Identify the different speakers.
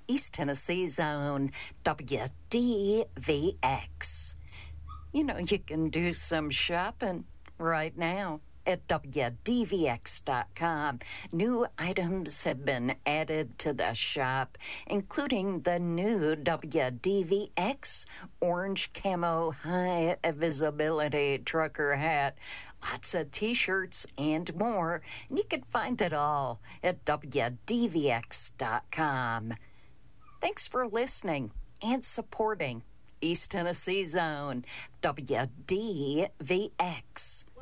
Speaker 1: East Tennessee Zone, WDVX. You know, you can do some shopping right now at WDVX.com. New items have been added to the shop, including the new WDVX orange camo high visibility trucker hat, lots of t-shirts and more, and you can find it all at WDVX.com. Thanks for listening and supporting East Tennessee Zone, WDVX.